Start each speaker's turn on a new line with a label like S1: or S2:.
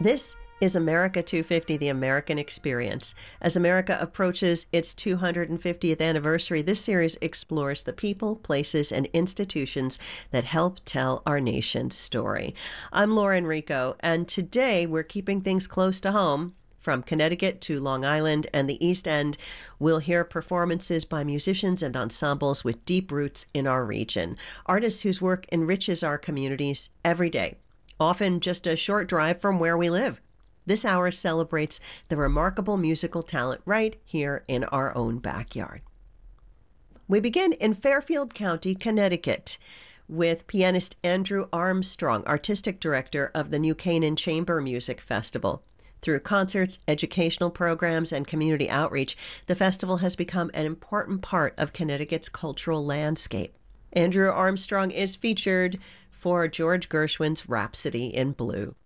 S1: This is America 250, the American Experience. As America approaches its 250th anniversary, this series explores the people, places, and institutions that help tell our nation's story. I'm Lauren Rico, and today we're keeping things close to home. From Connecticut to Long Island and the East End, we'll hear performances by musicians and ensembles with deep roots in our region, artists whose work enriches our communities every day, often just a short drive from where we live. This hour celebrates the remarkable musical talent right here in our own backyard. We begin in Fairfield County, Connecticut, with pianist Andrew Armstrong, artistic director of the New Canaan Chamber Music Festival. Through concerts, educational programs, and community outreach, the festival has become an important part of Connecticut's cultural landscape. Andrew Armstrong is featured for George Gershwin's Rhapsody in Blue.